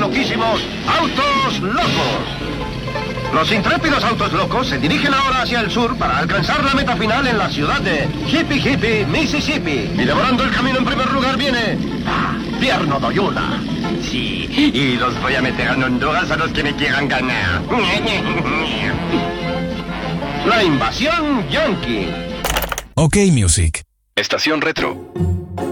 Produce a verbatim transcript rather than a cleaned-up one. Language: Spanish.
loquísimos Autos Locos. Los intrépidos Autos Locos se dirigen ahora hacia el sur para alcanzar la meta final en la ciudad de Hippie Hippie, Mississippi. Y devorando el camino en primer lugar viene... Ah, Pierno Doyuna. Sí, y los voy a meter en Honduras a los que me quieran ganar. La invasión Yankee. OK Music. Estación Retro.